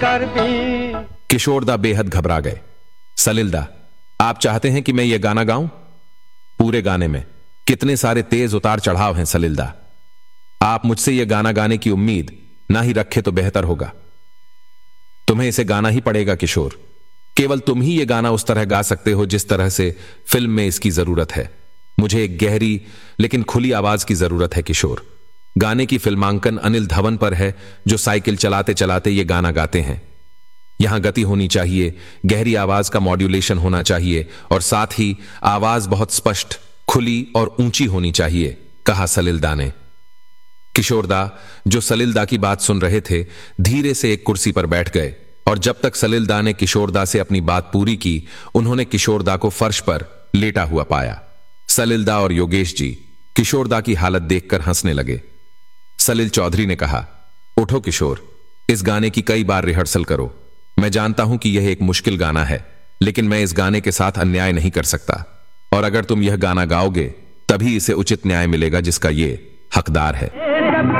कर दी। किशोरदा बेहद घबरा गए। सलिलदा, आप चाहते हैं कि मैं यह गाना गाऊं? पूरे गाने में कितने सारे तेज उतार चढ़ाव हैं सलिलदा। आप मुझसे यह गाना गाने की उम्मीद ना ही रखे तो बेहतर होगा। तुम्हें इसे गाना ही पड़ेगा किशोर। केवल तुम ही यह गाना उस तरह गा सकते हो जिस तरह से फिल्म में इसकी जरूरत है। मुझे एक गहरी लेकिन खुली आवाज की जरूरत है किशोर। गाने की फिल्मांकन अनिल धवन पर है, जो साइकिल चलाते चलाते ये गाना गाते हैं। यहां गति होनी चाहिए, गहरी आवाज का मॉड्यूलेशन होना चाहिए और साथ ही आवाज बहुत स्पष्ट, खुली और ऊंची होनी चाहिए, कहा सलिलदा ने। किशोरदा, जो सलिलदा की बात सुन रहे थे, धीरे से एक कुर्सी पर बैठ गए और जब तक सलिलदा ने किशोरदा से अपनी बात पूरी की, उन्होंने किशोरदा को फर्श पर लेटा हुआ पाया। सलिलदा और योगेश जी किशोरदा की हालत देखकर हंसने लगे। सलिल चौधरी ने कहा, उठो किशोर, इस गाने की कई बार रिहर्सल करो। मैं जानता हूं कि यह एक मुश्किल गाना है, लेकिन मैं इस गाने के साथ अन्याय नहीं कर सकता और अगर तुम यह गाना गाओगे तभी इसे उचित न्याय मिलेगा जिसका ये हकदार है।